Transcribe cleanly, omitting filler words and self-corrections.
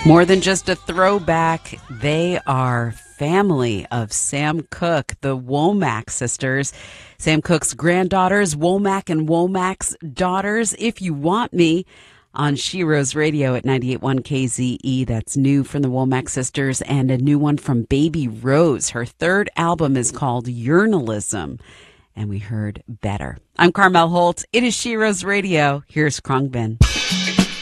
More than just a throwback, they are family of Sam Cooke, the Womack sisters. Sam Cooke's granddaughters, Womack and Womack's daughters. If You Want Me on Sheroes Radio at 98.1 KZE. That's new from the Womack sisters and a new one from Baby Rose. Her third album is called Journalism, and we heard Better. I'm Carmel Holt. It is Sheroes Radio. Here's Khruangbin.